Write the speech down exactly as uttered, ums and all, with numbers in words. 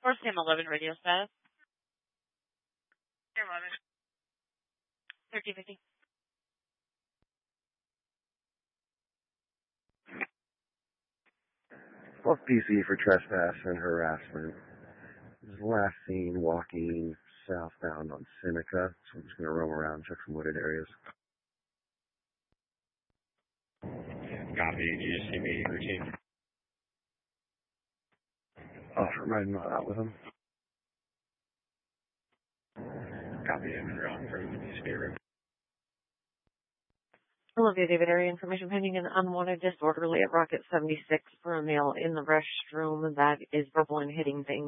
Or Sam eleven radio status. Sam eleven. thirteen fifty. Well, P C for trespass and harassment. This is last seen walking southbound on Seneca, so I'm just going to roam around, check some wooded areas. Copy. Do you see me routine? Oh, riding out with him. Copy. I'm drawn from the spirit. Olivia David, area information pending an unwanted disorderly at Rocket seventy-six for a male in the restroom that is verbal and hitting things.